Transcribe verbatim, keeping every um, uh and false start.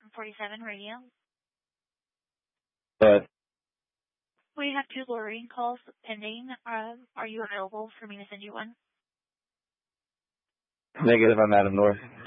seven forty-seven radio. But We have two luring calls pending. Um, are you available for me to send you one? negative, I'm Adam North.